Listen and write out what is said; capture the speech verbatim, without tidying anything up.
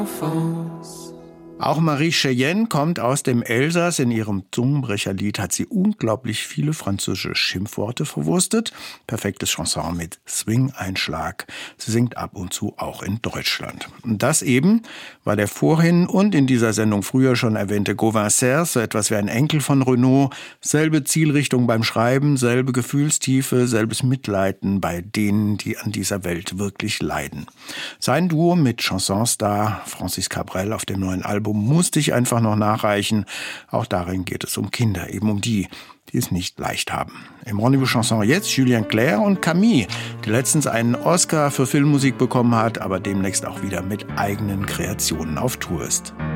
Auch Marie Cheyenne kommt aus dem Elsass. In ihrem Zungenbrecherlied hat sie unglaublich viele französische Schimpfworte verwurstet. Perfektes Chanson mit Swing-Einschlag. Sie singt ab und zu auch in Deutschland. Und das eben, weil der vorhin und in dieser Sendung früher schon erwähnte Gauvin Serre, so etwas wie ein Enkel von Renaud, selbe Zielrichtung beim Schreiben, selbe Gefühlstiefe, selbes Mitleiden bei denen, die an dieser Welt wirklich leiden. Sein Duo mit Chansonstar Francis Cabrel auf dem neuen Album musste ich einfach noch nachreichen. Auch darin geht es um Kinder, eben um die, die es nicht leicht haben. Im Rendezvous Chanson jetzt Julien Clerc und Camille, die letztens einen Oscar für Filmmusik bekommen hat, aber demnächst auch wieder mit eigenen Kreationen auf Tour ist.